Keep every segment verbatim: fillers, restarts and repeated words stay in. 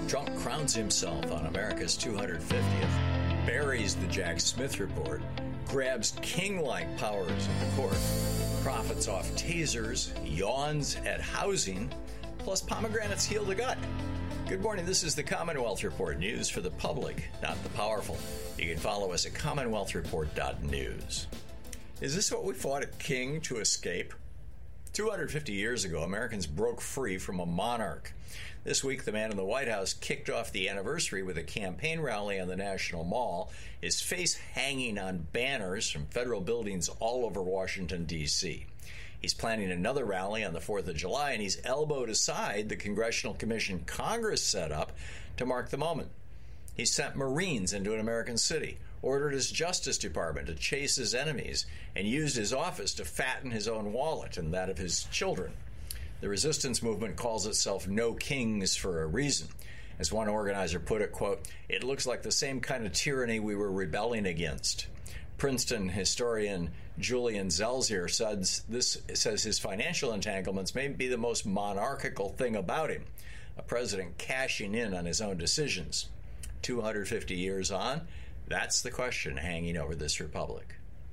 Trump crowns himself on America's two hundred fiftieth, buries the Jack Smith report, grabs king-like powers of the court, profits off tasers, yawns at housing, plus pomegranates heal the gut. Good morning. This is the Commonwealth Report, news for the public, not the powerful. You can follow us at commonwealth report dot news. Is this what we fought at King to escape? two hundred fifty years ago, Americans broke free from a monarch. This week, the man in the White House kicked off the anniversary with a campaign rally on the National Mall, his face hanging on banners from federal buildings all over Washington, D C He's planning another rally on the fourth of July, and he's elbowed aside the Congressional Commission Congress set up to mark the moment. He sent Marines into an American city, ordered his Justice Department to chase his enemies, and used his office to fatten his own wallet and that of his children. The resistance movement calls itself No Kings for a reason. As one organizer put it, quote, "It looks like the same kind of tyranny we were rebelling against." Princeton historian Julian Zelzier says, this, says his financial entanglements may be the most monarchical thing about him, a president cashing in on his own decisions. two hundred fifty years on, that's the question hanging over this republic.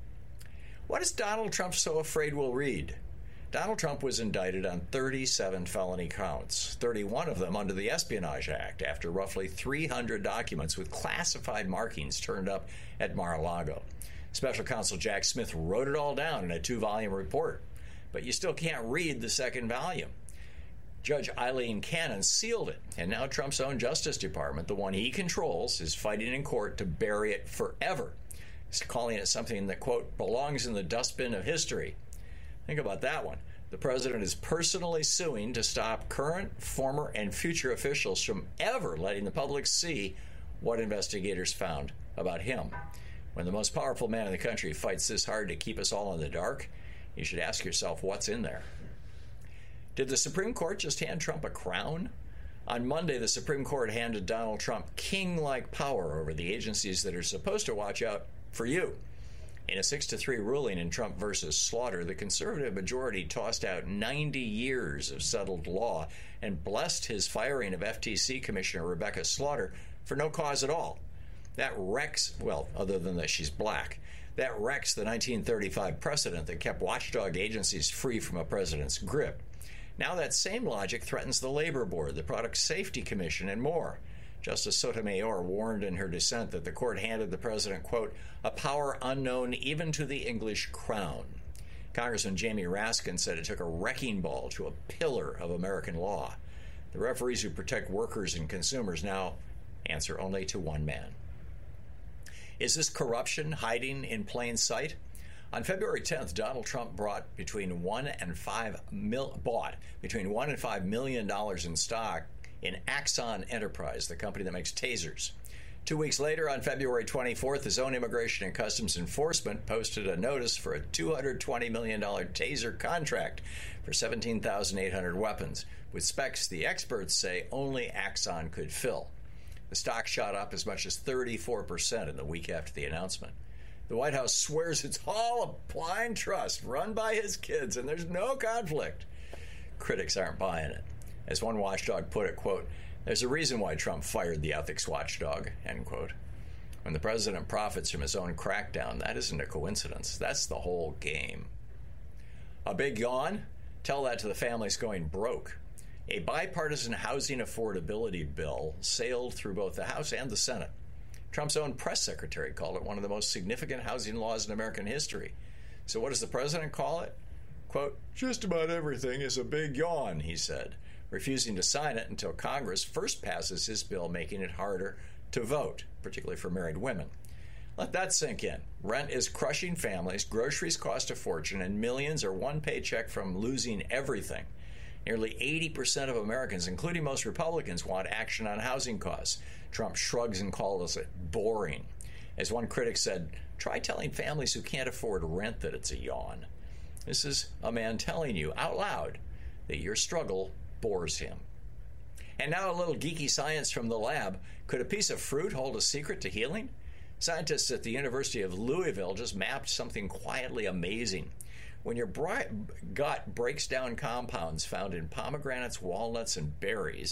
What is Donald Trump so afraid we'll read? Donald Trump was indicted on thirty-seven felony counts, thirty-one of them under the Espionage Act, after roughly three hundred documents with classified markings turned up at Mar-a-Lago. Special counsel Jack Smith wrote it all down in a two-volume report, but you still can't read the second volume. Judge Eileen Cannon sealed it, and now Trump's own Justice Department, the one he controls, is fighting in court to bury it forever. He's calling it something that, quote, belongs in the dustbin of history. Think about that one. The president is personally suing to stop current, former, and future officials from ever letting the public see what investigators found about him. When the most powerful man in the country fights this hard to keep us all in the dark, you should ask yourself what's in there. Did the Supreme Court just hand Trump a crown? On Monday, the Supreme Court handed Donald Trump king-like power over the agencies that are supposed to watch out for you. In a six to three ruling in Trump versus Slaughter, the conservative majority tossed out ninety years of settled law and blessed his firing of F T C Commissioner Rebecca Slaughter for no cause at all. That wrecks, well, other than that she's black, that wrecks the nineteen thirty-five precedent that kept watchdog agencies free from a president's grip. Now that same logic threatens the Labor Board, the Product Safety Commission, and more. Justice Sotomayor warned in her dissent that the court handed the president, quote, a power unknown even to the English crown. Congressman Jamie Raskin said it took a wrecking ball to a pillar of American law. The referees who protect workers and consumers now answer only to one man. Is this corruption hiding in plain sight? On February tenth, Donald Trump brought between one and five mil, bought between one and five million dollars in stock in Axon Enterprise, the company that makes tasers. Two weeks later, on February twenty-fourth, his own Immigration and Customs Enforcement posted a notice for a two hundred twenty million dollars taser contract for seventeen thousand eight hundred weapons, with specs the experts say only Axon could fill. The stock shot up as much as thirty-four percent in the week after the announcement. The White House swears it's all a blind trust run by his kids, and there's no conflict. Critics aren't buying it. As one watchdog put it, quote, there's a reason why Trump fired the ethics watchdog, end quote. When the president profits from his own crackdown, that isn't a coincidence. That's the whole game. A big yawn? Tell that to the families going broke. A bipartisan housing affordability bill sailed through both the House and the Senate. Trump's own press secretary called it one of the most significant housing laws in American history. So what does the president call it? Quote, just about everything is a big yawn, he said, refusing to sign it until Congress first passes his bill making it harder to vote, particularly for married women. Let that sink in. Rent is crushing families, groceries cost a fortune, and millions are one paycheck from losing everything. Nearly eighty percent of Americans, including most Republicans, want action on housing costs. Trump shrugs and calls it boring. As one critic said, try telling families who can't afford rent that it's a yawn. This is a man telling you out loud that your struggle bores him. And now a little geeky science from the lab. Could a piece of fruit hold a secret to healing? Scientists at the University of Louisville just mapped something quietly amazing. When your gut breaks down compounds found in pomegranates, walnuts, and berries,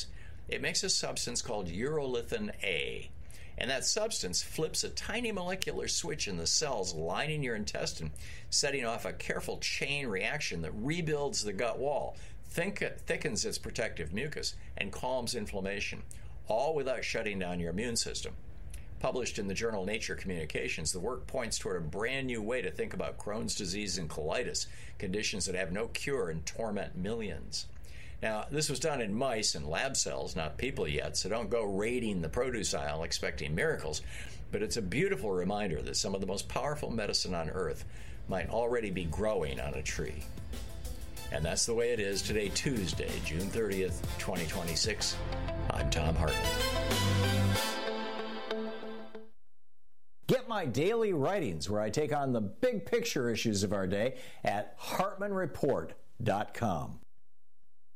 It makes a substance called urolithin A. And that substance flips a tiny molecular switch in the cells lining your intestine, setting off a careful chain reaction that rebuilds the gut wall, think, thickens its protective mucus, and calms inflammation, all without shutting down your immune system. Published in the journal Nature Communications, the work points toward a brand new way to think about Crohn's disease and colitis, conditions that have no cure and torment millions. Now, this was done in mice and lab cells, not people yet, so don't go raiding the produce aisle expecting miracles, but it's a beautiful reminder that some of the most powerful medicine on earth might already be growing on a tree. And that's the way it is today, Tuesday, June thirtieth, twenty twenty-six. I'm Thom Hartmann. Get my daily writings where I take on the big picture issues of our day at hartmann report dot com.